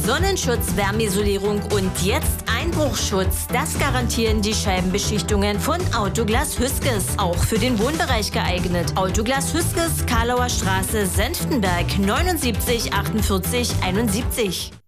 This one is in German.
Sonnenschutz, Wärmeisolierung und jetzt Einbruchschutz. Das garantieren die Scheibenbeschichtungen von Autoglas Hüskes. Auch für den Wohnbereich geeignet. Autoglas Hüskes, Karlauer Straße, Senftenberg 79 48 71.